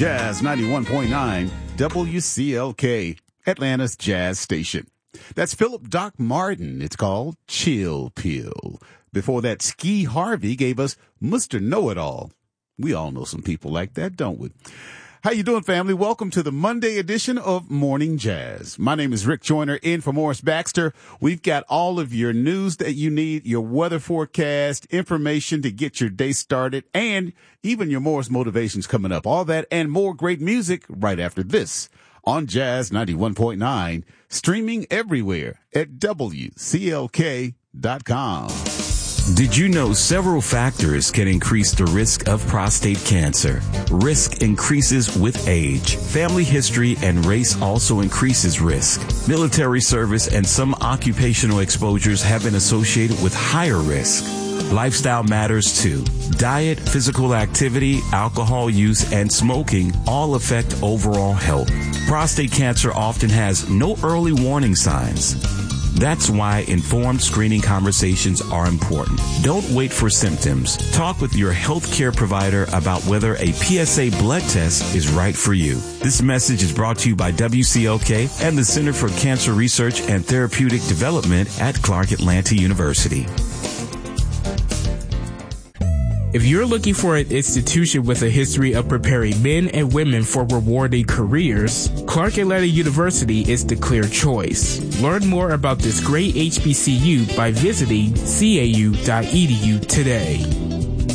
Jazz 91.9 WCLK, Atlanta's jazz station. That's Philip Doc Martin. It's called Chill Pill. Before that, Ski Harvey gave us Mr. Know-It-All. We all know some people like that, don't we? How you doing, family? Welcome to the Monday edition of Morning Jazz. My name is Rick Joyner, in for Morris Baxter. We've got all of your news that you need, your weather forecast, information to get your day started, and even your Morris motivations coming up. All that and more great music right after this on Jazz 91.9, streaming everywhere at WCLK.com. Did you know several factors can increase the risk of prostate cancer? Risk increases with age. Family history and race also increases risk. Military service and some occupational exposures have been associated with higher risk. Lifestyle matters too. Diet, physical activity, alcohol use, and smoking all affect overall health. Prostate cancer often has no early warning signs. That's why informed screening conversations are important. Don't wait for symptoms. Talk with your healthcare provider about whether a PSA blood test is right for you. This message is brought to you by WCLK and the Center for Cancer Research and Therapeutic Development at Clark Atlanta University. If you're looking for an institution with a history of preparing men and women for rewarding careers, Clark Atlanta University is the clear choice. Learn more about this great HBCU by visiting cau.edu today.